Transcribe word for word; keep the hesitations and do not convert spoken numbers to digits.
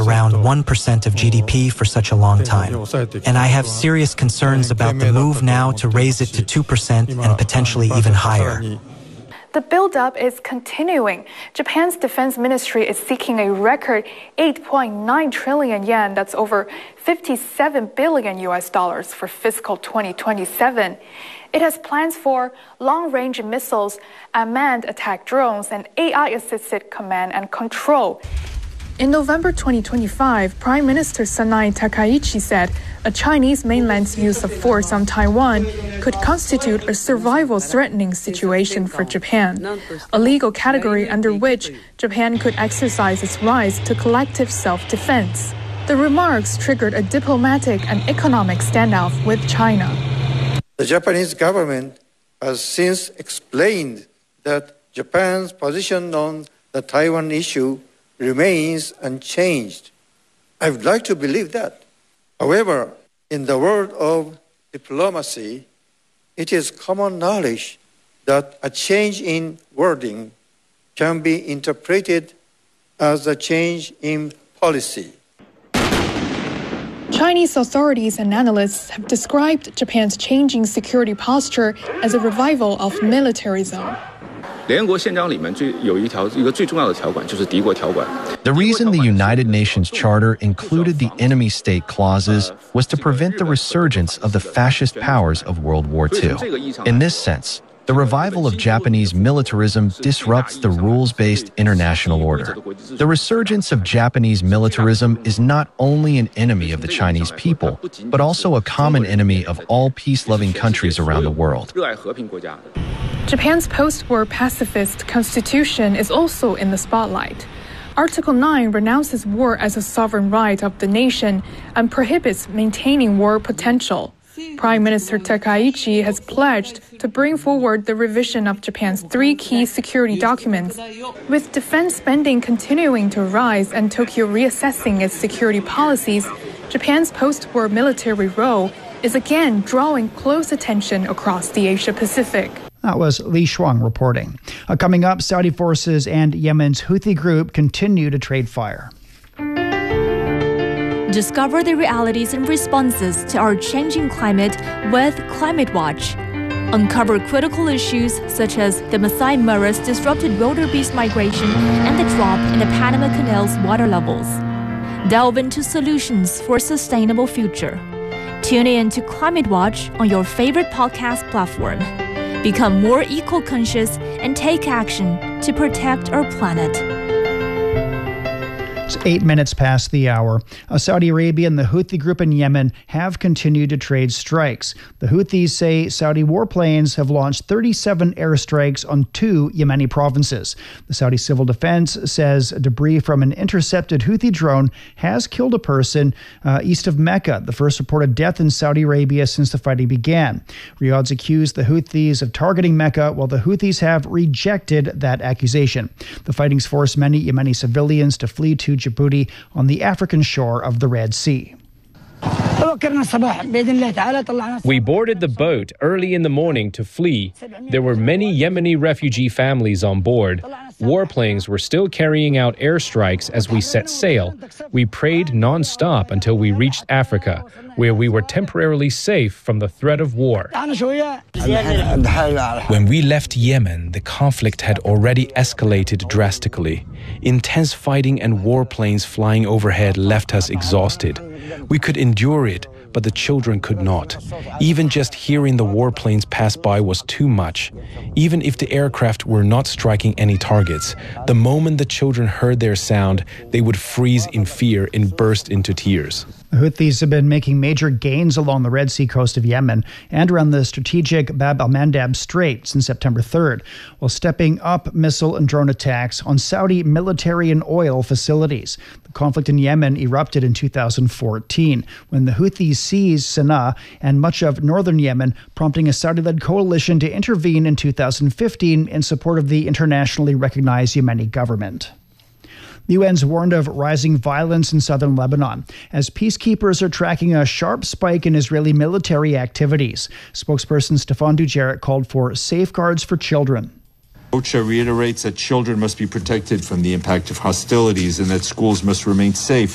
around one percent of G D P for such a long time. And I have serious concerns about the move now to raise it to two percent and potentially even higher. The buildup is continuing. Japan's defense ministry is seeking a record eight point nine trillion yen, that's over fifty-seven billion U S dollars for fiscal twenty twenty-seven. It has plans for long-range missiles, unmanned attack drones, and A I-assisted command and control. In November twenty twenty-five, Prime Minister Sanae Takaichi said a Chinese mainland's use of force on Taiwan could constitute a survival-threatening situation for Japan, a legal category under which Japan could exercise its rights to collective self-defense. The remarks triggered a diplomatic and economic standoff with China. The Japanese government has since explained that Japan's position on the Taiwan issue remains unchanged. I would like to believe that. However, in the world of diplomacy, it is common knowledge that a change in wording can be interpreted as a change in policy. Chinese authorities and analysts have described Japan's changing security posture as a revival of militarism. The reason the United Nations Charter included the enemy state clauses was to prevent the resurgence of the fascist powers of World War Two. In this sense, the revival of Japanese militarism disrupts the rules-based international order. The resurgence of Japanese militarism is not only an enemy of the Chinese people, but also a common enemy of all peace-loving countries around the world. Japan's post-war pacifist constitution is also in the spotlight. Article nine renounces war as a sovereign right of the nation and prohibits maintaining war potential. Prime Minister Takaichi has pledged to bring forward the revision of Japan's three key security documents. With defense spending continuing to rise and Tokyo reassessing its security policies, Japan's post-war military role is again drawing close attention across the Asia-Pacific. That was Li Shuang reporting. Uh, coming up, Saudi forces and Yemen's Houthi group continue to trade fire. Discover the realities and responses to our changing climate with Climate Watch. Uncover critical issues such as the Masai Mara's disrupted wildebeest migration and the drop in the Panama Canal's water levels. Delve into solutions for a sustainable future. Tune in to Climate Watch on your favorite podcast platform. Become more eco-conscious and take action to protect our planet. It's eight minutes past the hour. Uh, Saudi Arabia and the Houthi group in Yemen have continued to trade strikes. The Houthis say Saudi warplanes have launched thirty-seven airstrikes on two Yemeni provinces. The Saudi Civil Defense says debris from an intercepted Houthi drone has killed a person uh, east of Mecca, the first reported death in Saudi Arabia since the fighting began. Riyadh's accused the Houthis of targeting Mecca, while the Houthis have rejected that accusation. The fighting's forced many Yemeni civilians to flee to Djibouti on the African shore of the Red Sea. We boarded the boat early in the morning to flee. There were many Yemeni refugee families on board. Warplanes were still carrying out airstrikes as we set sail. We prayed non-stop until we reached Africa, where we were temporarily safe from the threat of war. When we left Yemen, the conflict had already escalated drastically. Intense fighting and warplanes flying overhead left us exhausted. We could endure it, but the children could not. Even just hearing the warplanes pass by was too much. Even if the aircraft were not striking any targets, the moment the children heard their sound, they would freeze in fear and burst into tears. The Houthis have been making major gains along the Red Sea coast of Yemen and around the strategic Bab al-Mandab Strait since September third, while stepping up missile and drone attacks on Saudi military and oil facilities. The conflict in Yemen erupted in two thousand fourteen when the Houthis seized Sana'a and much of northern Yemen, prompting a Saudi-led coalition to intervene in two thousand fifteen in support of the internationally recognized Yemeni government. The U N's warned of rising violence in southern Lebanon as peacekeepers are tracking a sharp spike in Israeli military activities. Spokesperson Stefan Dujarric called for safeguards for children. OCHA reiterates that children must be protected from the impact of hostilities and that schools must remain safe.